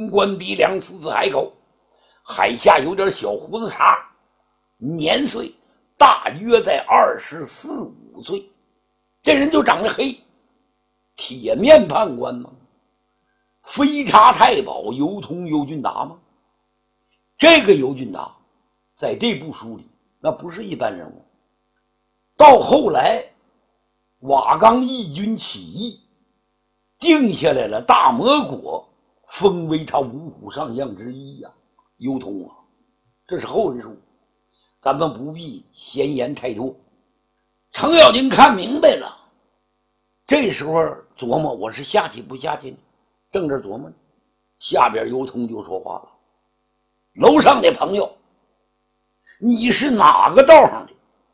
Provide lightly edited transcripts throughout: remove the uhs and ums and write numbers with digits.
红冠鼻梁，四字海口，海下有点小胡子茬，年岁大约在24、25岁。这人就长得黑，铁面判官吗？飞查太保尤通尤俊达吗？这个尤俊达在这部书里那不是一般人物。到后来瓦岗义军起义，定下来了大魔国，封为他五虎上将之一呀。尤通啊，这是后人书，咱们不必闲言太多。程咬金看明白了，这时候琢磨我是下去不下去呢？正这琢磨呢，下边尤通就说话了：楼上的朋友，你是哪个道上的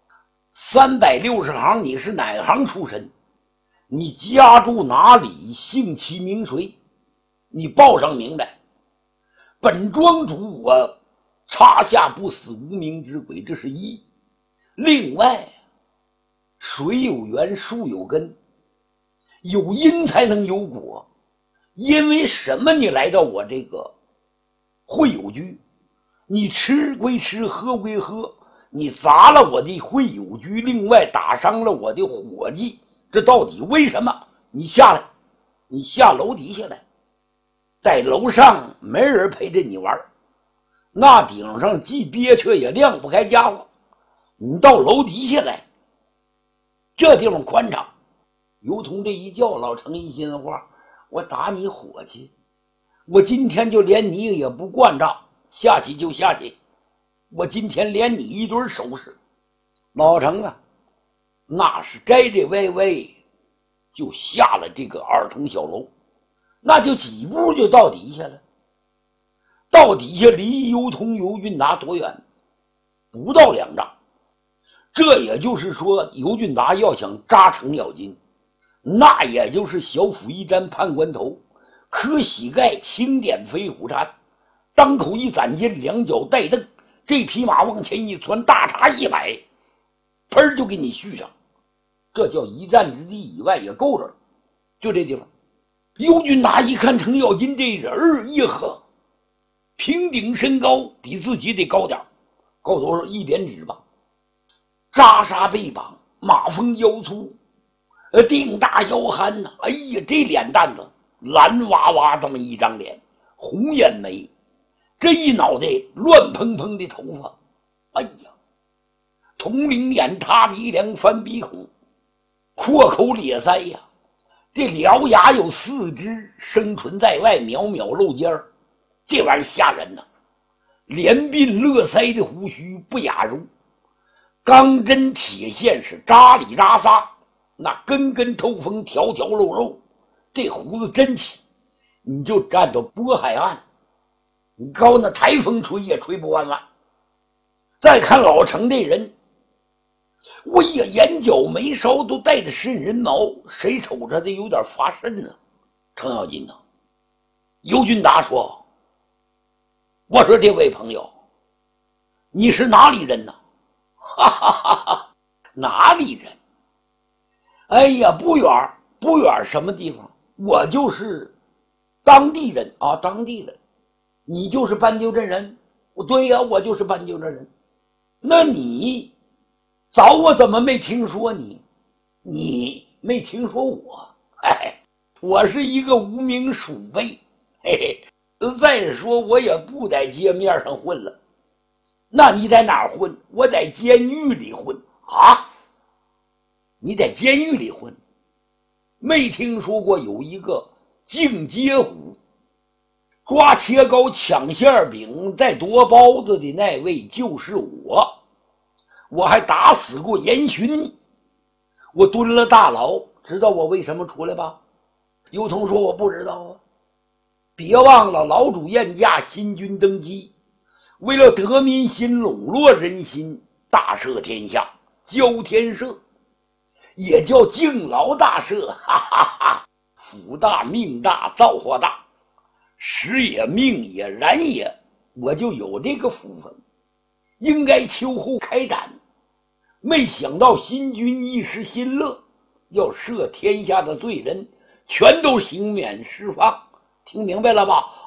？360行你是哪行出身？你家住哪里？姓其名谁？你报上名来。本庄主我插下不死无名之鬼，这是一。另外，水有源，树有根，有因才能有果。因为什么你来到我这个会友居？你吃归吃，喝归喝，你砸了我的会友居，另外打伤了我的伙计，这到底为什么？你下来，你下楼底下来，在楼上没人陪着你玩，那顶上既憋屈也亮不开家伙，你到楼底下来，这地方宽敞。尤通这一叫，老程一心话，我打你伙计，我今天就连你也不惯账，下去就下去，我今天连你一顿收拾。老程啊，那是摘摘歪歪就下了这个2层小楼，那就几步就到底下了。到底下离尤通尤俊达多远？不到2丈。这也就是说，尤俊达要想扎程咬金，那也就是小斧一沾判官头，磕膝盖轻点飞虎叉，当口一攒劲，两脚带蹬，这匹马往前一窜，大叉一摆，喷就给你续上。这叫一战之地以外也够着了，就这地方。尤俊达一看程咬金这人儿，一呵，平顶身高比自己得高点，高多少？1点指吧。扎沙背膀，马蜂腰粗，腚大腰憨呐！哎呀，这脸蛋子蓝哇哇这么一张脸，红眼眉，这一脑袋乱蓬蓬的头发，哎呀，铜铃眼，塌鼻梁，翻鼻孔，阔口咧腮呀，这獠牙有4只，生唇在外，渺渺露尖儿，这玩意儿吓人呐！连鬓勒腮的胡须不雅如，钢针铁线是扎里扎撒，那根根透风，条条露肉，这胡子真气，你就站到渤海岸，你高那台风吹也吹不完完。再看老程这人，哎呀，眼角眉梢都带着渗人毛，谁瞅着的有点发瘆呢？程咬金呢？尤俊达说：“我说这位朋友，你是哪里人呢？”哈哈哈哈，哪里人？哎呀，不远不远，什么地方？我就是当地人啊，当地人。你就是斑鸠镇人？对呀，我就是斑鸠镇人。那你早我怎么没听说你？你没听说我？哎，我是一个无名鼠辈，嘿嘿。再说我也不在街面上混了。那你在哪儿混？我在监狱里混啊！你在监狱里混？没听说过有一个净街虎抓切糕抢馅饼再夺包子的那位就是我，我还打死过严巡，我蹲了大牢，知道我为什么出来吧？尤通说我不知道啊。别忘了老主宴驾，新君登基，为了得民心，笼络人心，大赦天下，交天赦，也叫敬劳大赦，哈哈哈！福大命大造化大，时也命也然也，我就有这个福分，应该秋后开展。没想到新君一时心乐，要赦天下的罪人，全都刑免释放。听明白了吧？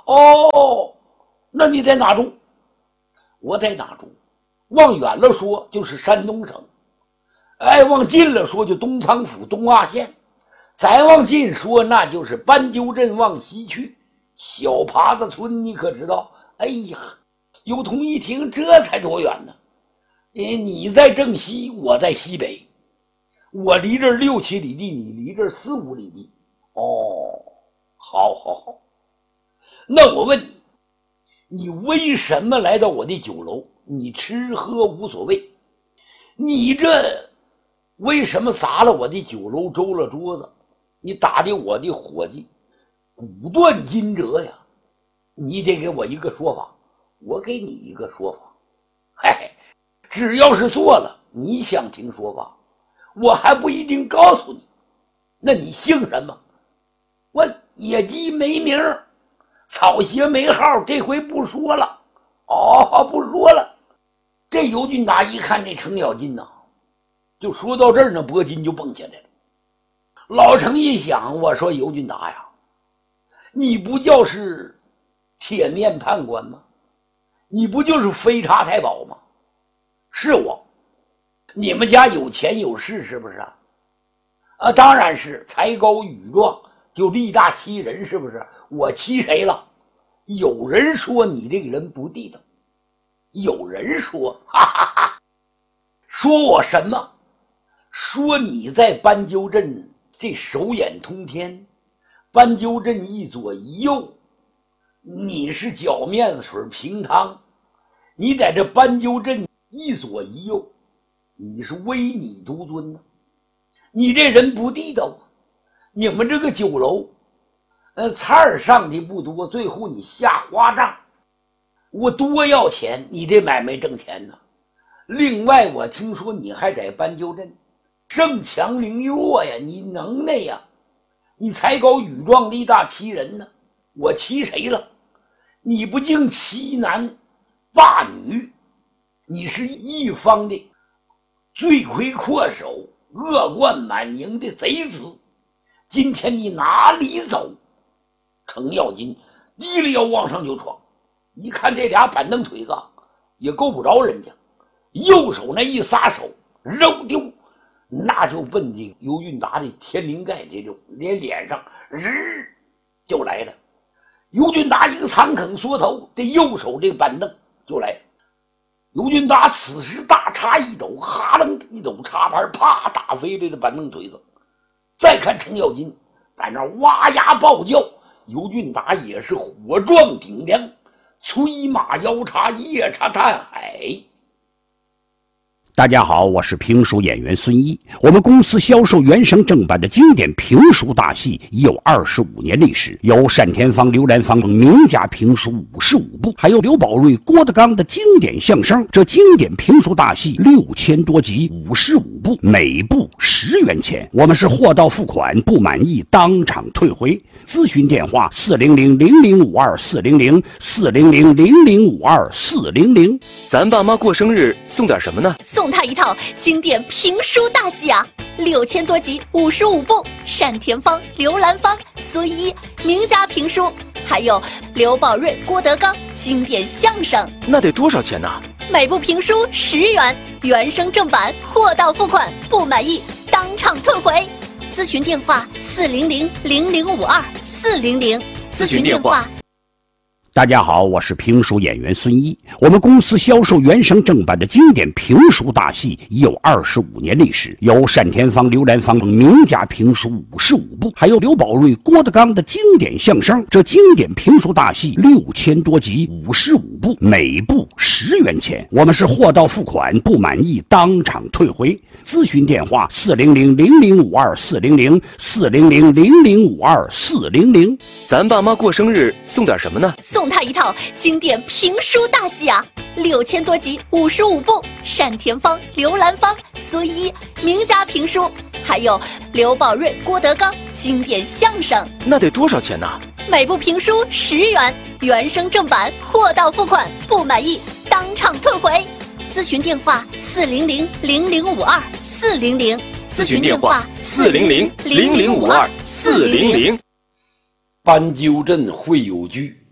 哦，那你在哪住？我在哪住？往远了说就是山东省，往近了说就东仓府东阿县，再往近说那就是斑鸠镇往西去小耙子村，你可知道？哎呀，有同一听，这才多远呢？你在正西，我在西北，我离这儿6、7里地，你离这儿4、5里地。哦，好，那我问你，你为什么来到我的酒楼？你吃喝无所谓，你这为什么砸了我的酒楼，周了桌子？你打的我的伙计骨断筋折呀！你得给我一个说法，我给你一个说法。只要是做了，你想听说法，我还不一定告诉你。那你姓什么？我野鸡没名，草鞋没号，这回不说了。不说了。这尤俊达一看这程咬金呐，就说到这儿呢，脖筋就蹦起来了。老程一想，我说尤俊达呀，你不叫是铁面判官吗？你不就是飞叉太保吗？是我。你们家有钱有势是不是啊？当然是，才高羽壮就力大欺人，是不是？我欺谁了？有人说你这个人不地道，有人说说我什么？说你在斑鸠镇这手眼通天，斑鸠镇一左一右，你是搅面水平汤，你在这斑鸠镇一左一右，你是唯你独尊呢。你这人不地道啊！你们这个酒楼，菜上的不多，最后你下花账，我多要钱，你这买卖挣钱呢。另外，我听说你还在斑鸠镇盛强凌弱呀，你能耐呀，你才高羽壮，力大欺人呢。我欺谁了？你不净欺男霸女，你是一方的罪魁祸首，恶贯满盈的贼子。今天你哪里走？程咬金低了腰往上就闯，一看这俩板凳腿子也够不着人家，右手那一撒手，肉丢，那就奔这个尤俊达的天灵盖这种连脸上就来了。尤俊达一个苍坑缩头，这右手这个板凳就来了。尤俊达此时大叉一抖，哈楞一抖插盘，啪打飞了这板凳腿子。再看程咬金在那哇呀暴叫，尤俊达也是火壮顶梁，催马摇叉，夜叉探海。 大家好，我是评书演员孙一。我们公司销售原声正版的经典评书大戏已有25年历史，有单田芳、刘兰芳等名家评书55部，还有刘宝瑞、郭德纲的经典相声。这经典评书大戏6000多集，55部，每部10元钱。我们是货到付款，不满意当场退回。咨询电话400-0052-400，400-0052-400。 咱爸妈过生日送点什么呢？ 送他一套经典评书大戏啊，6000多集，55部，单田芳、刘兰芳、孙一名家评书，还有刘宝瑞、郭德纲经典相声。 那得多少钱呢？ 每部评书10元，原声正版，货到付款，不满意当场退回。咨询电话400-0052-400，咨询电话。 大家好，我是评书演员孙一。我们公司销售原声正版的经典评书大戏已有25年历史，有单田芳、刘兰芳等名家评书55部，还有刘宝瑞、郭德纲的经典相声。这经典评书大戏6000多集，55部，每部10元钱。我们是货到付款，不满意当场退回。咨询电话400-0052-400， 400-0052-400。 咱爸妈过生日送点什么呢？ 送他一套经典评书大戏啊，6000多集，55部，单田芳、刘兰芳、孙一名家评书，还有刘宝瑞、郭德纲经典相声。 那得多少钱呢？ 每部评书10元，原声正版，货到付款，不满意当场退回。咨询电话400-0052-400， 咨询电话400-0052-400。 斑鸠镇会友居，